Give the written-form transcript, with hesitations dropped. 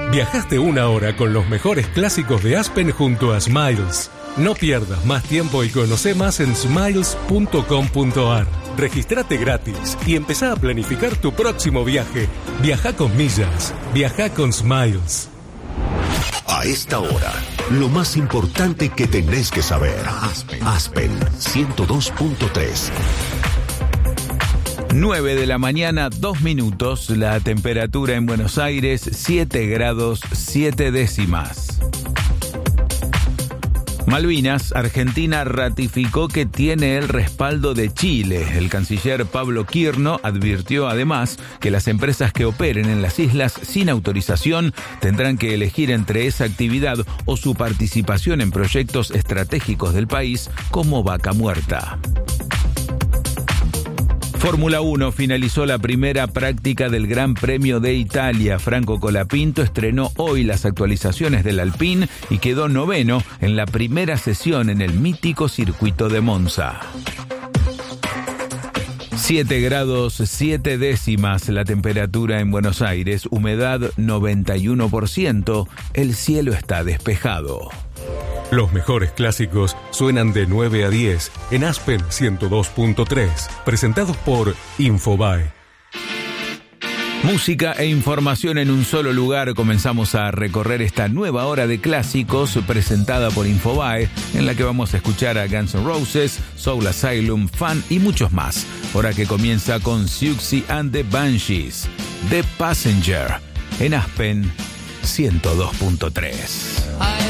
Viajaste una hora con los mejores clásicos de Aspen junto a Smiles. No pierdas más tiempo y conoce más en smiles.com.ar. Regístrate gratis y empezá a planificar tu próximo viaje. Viaja con millas. Viaja con Smiles. A esta hora, lo más importante que tenés que saber. Aspen 102.3. 9 de la mañana, 2 minutos. La temperatura en Buenos Aires, 7 grados 7 décimas. Malvinas, Argentina ratificó que tiene el respaldo de Chile. El canciller Pablo Quirno advirtió además que las empresas que operen en las islas sin autorización tendrán que elegir entre esa actividad o su participación en proyectos estratégicos del país como Vaca Muerta. Fórmula 1 finalizó la primera práctica del Gran Premio de Italia. Franco Colapinto estrenó hoy las actualizaciones del Alpine y quedó noveno en la primera sesión en el mítico circuito de Monza. 7 grados 7 décimas la temperatura en Buenos Aires, humedad 91%, el cielo está despejado. Los mejores clásicos suenan de 9 a 10 en Aspen 102.3, presentados por Infobae. Música e información en un solo lugar. Comenzamos a recorrer esta nueva hora de clásicos presentada por Infobae, en la que vamos a escuchar a Guns N' Roses, Soul Asylum, Fun y muchos más. Hora que comienza con Siouxsie and the Banshees, The Passenger, en Aspen 102.3.